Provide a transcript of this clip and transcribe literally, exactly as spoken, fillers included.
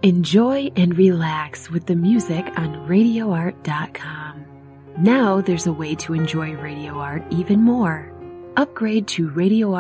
Enjoy and relax with the music on radio art dot com. Now there's a way to enjoy Radio Art even more. Upgrade to Radio